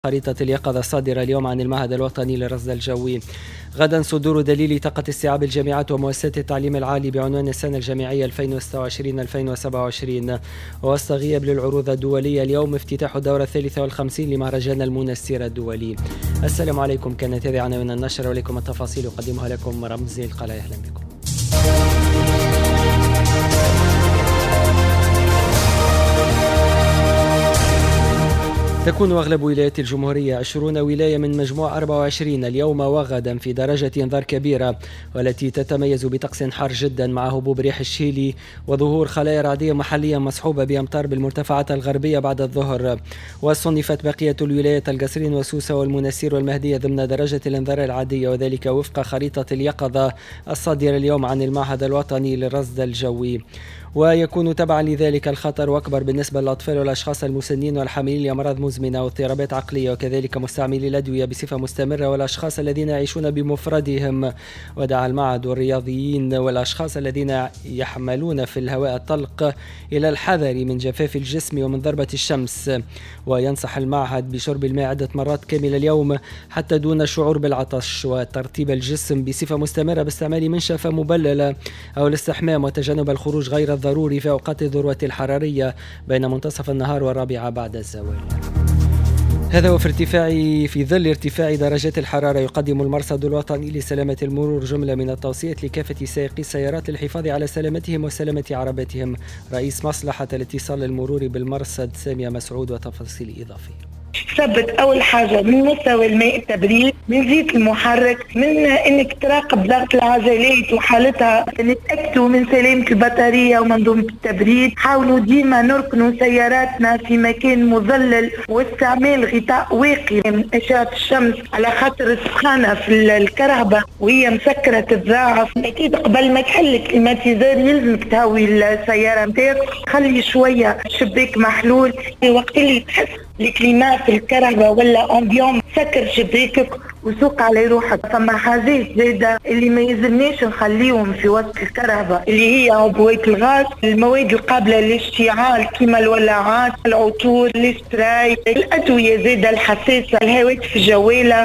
خريطة اليقظة الصادرة اليوم عن المعهد الوطني للرصد الجوي. غدا صدور دليل طاقة استيعاب الجامعات ومؤسسات التعليم العالي بعنوان السنة الجامعية 2026-2027. ووسط غياب للعروض الدولية اليوم افتتاح الدورة 53 لمهرجان المنى السيرة الدولي. السلام عليكم، كانت هذه عناوين النشر ولكم التفاصيل يقدمها لكم رمزي القلاي. أهلا بكم. تكون أغلب ولايات الجمهورية 20 ولاية من مجموع 24 اليوم وغدا في درجة إنذار كبيرة، والتي تتميز بطقس حار جدا مع هبوب ريح الشيلي وظهور خلايا رعدية محلية مصحوبة بأمطار بالمرتفعات الغربية بعد الظهر. وصنفت بقية الولايات القصرين وسوسة والمنسير والمهدية ضمن درجة الإنذار العادية، وذلك وفق خريطة اليقظة الصادرة اليوم عن المعهد الوطني للرصد الجوي. ويكون تبعا لذلك الخطر أكبر بالنسبة للأطفال والأشخاص المسنين والحاملين لأمراض مزمنة واضطرابات عقلية، وكذلك مستعملي الأدوية بصفة مستمرة والأشخاص الذين يعيشون بمفردهم. ودعا المعهد والرياضيين والأشخاص الذين يحملون في الهواء الطلق إلى الحذر من جفاف الجسم ومن ضربة الشمس. وينصح المعهد بشرب الماء عدة مرات كامل اليوم حتى دون الشعور بالعطش، وترطيب الجسم بصفة مستمرة باستعمال منشفة مبللة أو الاستحمام، وتجنب الخروج غير الضروري في أوقات الذروة الحرارية بين منتصف النهار والرابعة بعد الزوال. هذا وفي ظل ارتفاع درجات الحرارة يقدم المرصد الوطني لسلامة المرور جملة من التوصيات لكافة سائقي السيارات للحفاظ على سلامتهم وسلامة عرباتهم. رئيس مصلحة الاتصال المروري بالمرصد سامية مسعود، وتفاصيل إضافية. ثبت اول حاجه من مستوى الماء التبريد، من زيت المحرك، من انك تراقب ضغط العجلات وحالتها، نتاكدوا من سلامه البطاريه ومنظومه التبريد. حاولوا ديما نركنوا سياراتنا في مكان مظلل، واستعمال غطاء واقي من اشعه الشمس على خاطر السخانه في الكرهبه وهي مسكره تتضاعف. اكيد قبل ما تحل الكليماتيزور يلزمك تهوي السياره نتاعك، خلي شويه الشباك محلول. وقت اللي تحس الكليما في الكرهبة ولا أمبيون سكر شباكك وسوق على روحك. فما حاجات زايدة اللي ما يلزمناش نخليهم في وسط الكرهبة، اللي هي عبوات الغاز، المواد القابلة للاشتعال كما الولاعات، العطور، السبراي، الأدوية زايدة الحساسة، الهواتف الجوالة.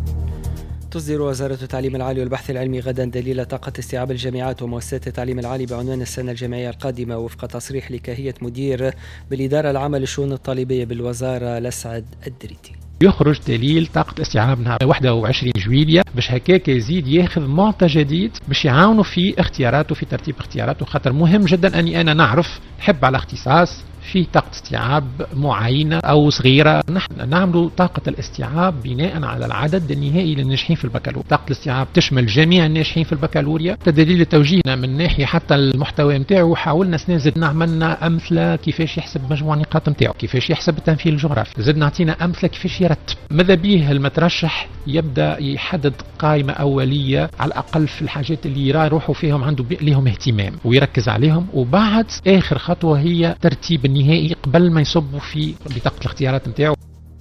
تصدر وزارة التعليم العالي والبحث العلمي غدا دليل طاقة استيعاب الجامعات ومؤسسات التعليم العالي بعنوان السنة الجامعية القادمة، وفق تصريح لكاهية مدير بالإدارة العامة للشؤون الطالبية بالوزارة لسعد الدريتي. يخرج دليل طاقة استيعابنا 21 جويلية باش هكاك يزيد ياخذ معطى جديد باش يعاونوا في اختياراته، في ترتيب اختياراته. خاطر مهم جدا اني انا نعرف نحب على اختصاص في طاقة استيعاب معينة أو صغيرة. نحن نعمل طاقة الاستيعاب بناء على العدد النهائي للناجحين في البكالوريا. طاقة الاستيعاب تشمل جميع الناجحين في البكالوريا. تدليل توجيهنا من ناحية حتى المحتوى نتاعو، حاولنا سنزد نعملنا أمثلة كيفاش يحسب مجموع النقاط نتاعو، كيفاش يحسب التمثيل الجغرافي. زد نعطينا أمثلة كيفاش يرتب. ماذا بيه المترشح يبدأ يحدد قائمة أولية على الأقل في الحاجات اللي يرى روحه فيهم عنده لهم اهتمام ويركز عليهم، وبعد آخر خطوة هي ترتيب النهائي قبل ما يصبوا في بطاقة الاختيارات نتاعو.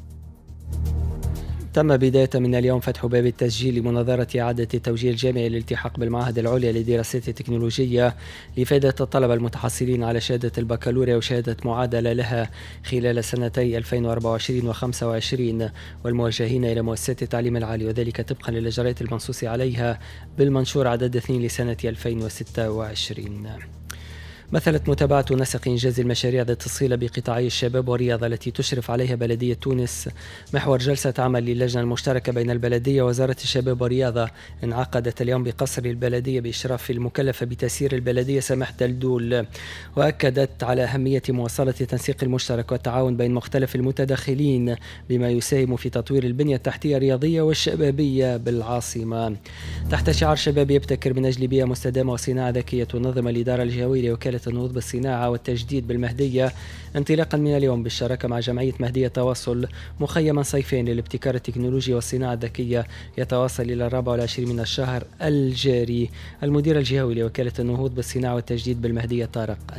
تم بداية من اليوم فتح باب التسجيل لمناظرة إعادة التوجيه الجامعي للالتحاق بالمعاهد العليا للدراسات التكنولوجية لفائدة الطلبة المتحصلين على شهادة البكالوريا وشهادة معادلة لها خلال سنتي 2024 و25، والموجهين إلى مؤسسات التعليم العالي، وذلك طبقا للإجراءات المنصوص عليها بالمنشور عدد 2 لسنة 2026. مثلت متابعة نسق إنجاز المشاريع ذات الصلة بقطاعي الشباب والرياضة التي تشرف عليها بلدية تونس محور جلسة عمل للجنة المشتركة بين البلدية ووزارة الشباب والرياضة انعقدت اليوم بقصر البلدية بإشراف المكلفة بتسيير البلدية سماح دلدول، وأكدت على أهمية مواصلة التنسيق المشترك والتعاون بين مختلف المتداخلين بما يساهم في تطوير البنية التحتية الرياضية والشبابية بالعاصمة. تحت شعار شباب يبتكر من أجل بيئة مستدامة وصناعة ذكية، تنظم الإدارة الجهوية لوكالة النهوض بالصناعة والتجديد بالمهدية انطلاقا من اليوم بالشراكة مع جمعية مهدية تواصل مخيما صيفين للابتكار التكنولوجي والصناعة الذكية يتواصل إلى 24 من الشهر الجاري. المدير الجهوي لوكالة النهوض بالصناعة والتجديد بالمهدية طارق النبلي.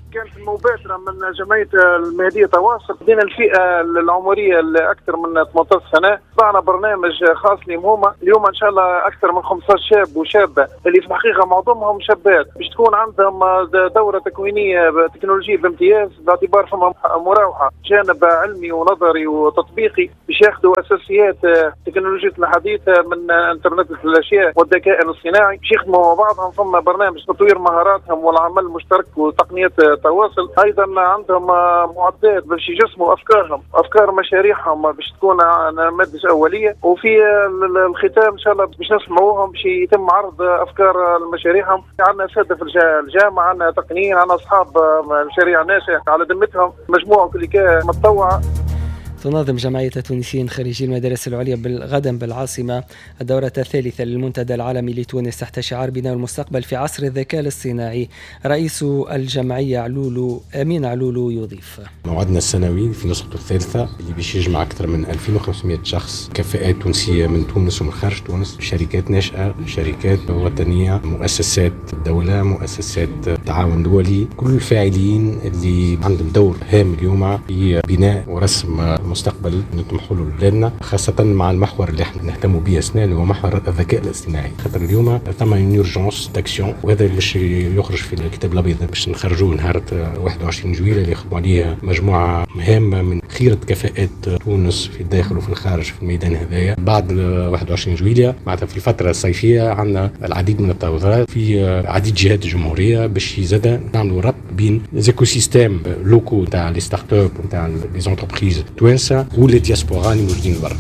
كانت مباشرة من جمعية المهدية تواصل بين الفئة العمرية الأكثر من 18 سنة. طلعنا برنامج خاص لهم هما اليوم إن شاء الله أكثر من 15 شاب وشابة اللي في الحقيقة معظمهم شابات باش تكون عندهم دورة تكوينية تكنولوجية بامتياز باعتبار فما مراوحة جانب علمي ونظري وتطبيقي باش ياخذوا أساسيات تكنولوجيا الحديثة من انترنت الاشياء والذكاء الاصطناعي باش يخدموا مع بعضهم. ثم برنامج تطوير مهاراتهم والعمل المشترك وتقنيات التواصل. ايضا عندهم معدات باش يجسموا افكار مشاريعهم باش تكون نماذج اوليه. وفي الختام ان شاء الله باش نسمعوهم باش يتم عرض افكار مشاريعهم. عندنا اساتذه في الجامعه، عندنا تقنيين، عندنا اصحاب مشاريع ناشئه على ذمتهم، مجموعه كليكا متطوعه. تنظم جمعية تونسيين خريجي المدارس العليا غدا بالعاصمة الدورة الثالثة للمنتدى العالمي لتونس تحت شعار بناء المستقبل في عصر الذكاء الاصطناعي. رئيس الجمعية أمين علولو يضيف: موعدنا السنوي في نسخته الثالثة اللي باش يجمع أكثر من 2500 شخص، كفاءات تونسية من تونس ومن خارج تونس، شركات ناشئة، شركات وطنية، مؤسسات الدولة، مؤسسات تعاون دولي، كل الفاعلين اللي عندهم دور هام اليوم في بناء ورسم المستقبل نطمحوا له لبلادنا، خاصة مع المحور اللي احنا نهتموا به أسنان هو محور الذكاء الاصطناعي. خاطر اليوم ثم يورجونس تاكسيون، وهذا اللي باش يخرج في الكتاب الأبيض باش نخرجوه نهار 21 جويلة اللي يخدموا عليه مجموعة هامة من خيرة كفاءات تونس في الداخل وفي الخارج في الميدان هذايا. بعد 21 جويلية معناتها في الفترة الصيفية عندنا العديد من التوظيفات في عديد جهات الجمهورية باش يزاد نعملوا ربط بين زيكو سيستيم لوكو تاع لي ستارت اب وتاع لي زونتربريز توانسة ولي دياسبورا اللي موجودين برا.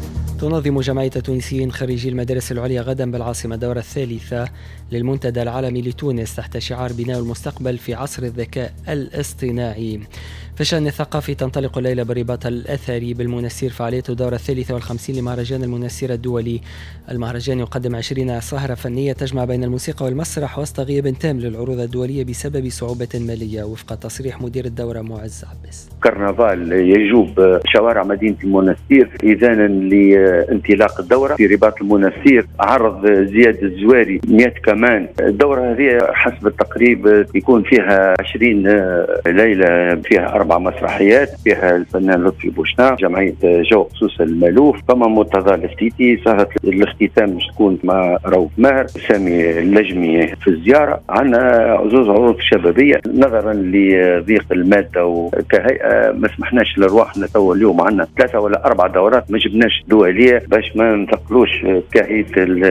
تنظم جمعية تونسيين خريجي المدارس العليا غدا بالعاصمة الدورة الثالثة للمنتدى العالمي لتونس تحت شعار بناء المستقبل في عصر الذكاء الاصطناعي. في الشأن الثقافي تنطلق الليلة بالرباط الأثري بالمنسير فعالية الدورة 53 لمهرجان المنسير الدولي. المهرجان يقدم 20 سهرة فنية تجمع بين الموسيقى والمسرح وسط غياب تام للعروض الدولية بسبب صعوبة مالية، وفق تصريح مدير الدورة معز عباس. كرنفال يجوب شوارع مدينة المنسير إذانا لانطلاق الدورة في رباط المنسير. عرض زياد الزواري 100 كمان. الدورة هذه حسب التقريب يكون فيها 20 ليلة، فيها 4 مسرحيات، فيها الفنان لطفي بوشنار، جمعية جو خصوص المالوف، فما مرتضى الفتيتي. سهرة الاختتام مش تكون مع روف ماهر، سامي اللجمي في الزيارة. عندنا عزوز عروض شبابية نظرا لضيق المادة وكهيئة ما سمحناش لرواحنا تو اليوم عندنا 3 ولا 4 دورات ما جبناش دولية باش ما نثقلوش كهيئة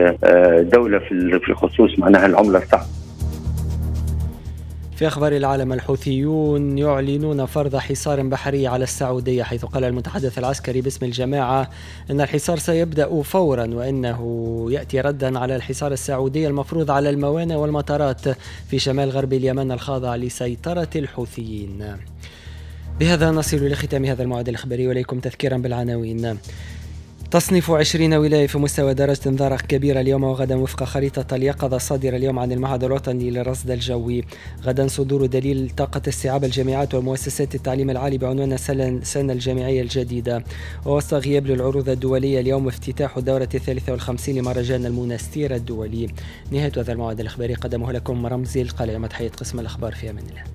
الدولة في خصوص معناها العملة الصعبة. في أخبار العالم، الحوثيون يعلنون فرض حصار بحري على السعودية، حيث قال المتحدث العسكري باسم الجماعة أن الحصار سيبدأ فورا وأنه يأتي ردا على الحصار السعودي المفروض على الموانئ والمطارات في شمال غرب اليمن الخاضع لسيطرة الحوثيين. بهذا نصل لختام هذا الموعد الإخباري، وليكم تذكيرا بالعناوين. تصنيف 20 ولاية في مستوى درجة انذار كبيرة اليوم وغدا وفق خريطة اليقظة الصادرة اليوم عن المعهد الوطني للرصد الجوي. غدا صدور دليل طاقة استيعاب الجامعات ومؤسسات التعليم العالي بعنوان السنة الجامعية الجديدة. ووسط غياب للعروض الدولية اليوم افتتاح الدورة 53 لمهرجان المنستير الدولي. نهاية هذا الموعد الإخباري قدمه لكم رمزي القلعي، متحية قسم الأخبار، في أمان الله.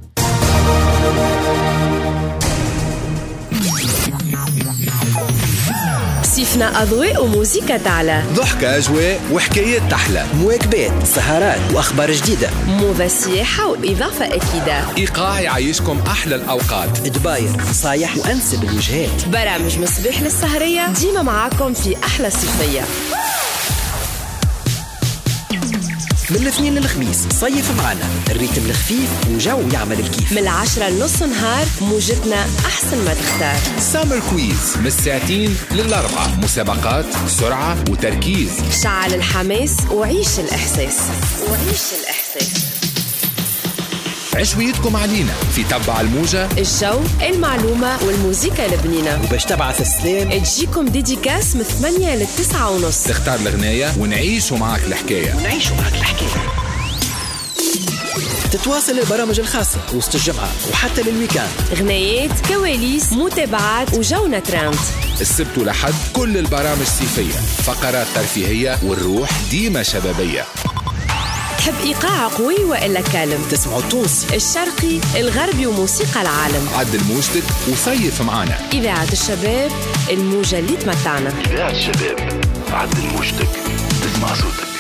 صيفنا أضواء وموسيقى تعلى، ضحكة أجواء وحكايات تحلى، مواكبات، سهرات وأخبار جديدة، موضة سياحة وإضافة أكيدة، إيقاع يعيشكم أحلى الأوقات، دباير، نصايح وأنسب الوجهات، برامج مصباح للسهرية ديما معاكم في أحلى صيفية. من الاثنين للخميس صيف معنا، الريتم الخفيف وجو يعمل الكيف. من 10 لنص نهار موجتنا أحسن ما تختار. سامر كويز من 2 ل4، مسابقات سرعة وتركيز. شعل الحماس وعيش الإحساس. عشويتكم علينا في تبع الموجة، الجو، المعلومة والموسيقى البنينة. وباش تبعث السلام تجيكم ديديكاس من 8 ل 9:30. تختار الغناية ونعيشوا معك الحكاية. تتواصل البرامج الخاصة وسط الجمعة وحتى للويكاند. غنايات، كواليس، متابعات وجونا ترند. السبت ولحد كل البرامج الصيفية، فقرات ترفيهية والروح ديما شبابية. تحب إيقاع قوي وإلا كالم؟ تسمعوا التونسي، الشرقي، الغربي وموسيقى العالم. عدل موجتك وصيف معنا. إذاعة الشباب، الموجة اللي تمتعنا. إذاعة الشباب، عدل موجتك، تسمع صوتك.